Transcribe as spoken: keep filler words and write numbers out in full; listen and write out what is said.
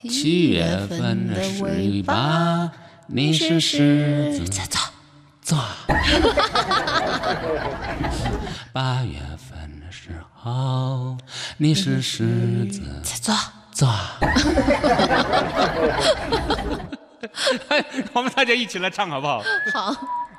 七月份的尾巴，你是狮子座。八月份的时候，你是狮子座座。我们大家一起来唱好不好？ 好。